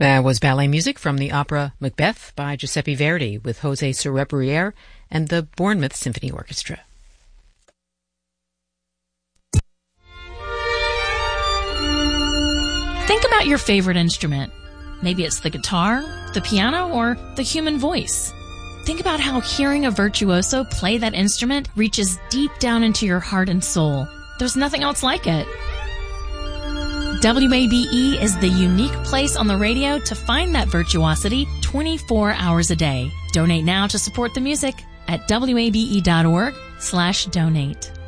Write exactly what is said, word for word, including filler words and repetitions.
That was ballet music from the opera Macbeth by Giuseppe Verdi with Jose Sorebriere and the Bournemouth Symphony Orchestra. Think about your favorite instrument. Maybe it's the guitar, the piano, or the human voice. Think about how hearing a virtuoso play that instrument reaches deep down into your heart and soul. There's nothing else like it. W A B E is the unique place on the radio to find that virtuosity twenty-four hours a day. Donate now to support the music at W A B E dot org slash donate.